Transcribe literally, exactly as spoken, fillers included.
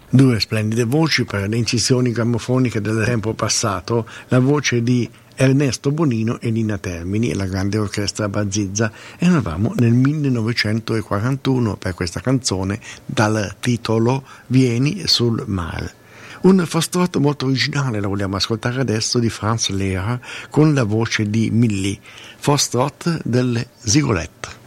Due splendide voci per le incisioni grammofoniche del tempo passato, la voce di Ernesto Bonino e Nina Termini e la grande orchestra Bazizza, e eravamo nel millenovecentoquarantuno per questa canzone dal titolo Vieni sul mare. Un foxtrot molto originale, lo vogliamo ascoltare adesso, di Franz Lehrer con la voce di Millie, foxtrot delle Zigolette.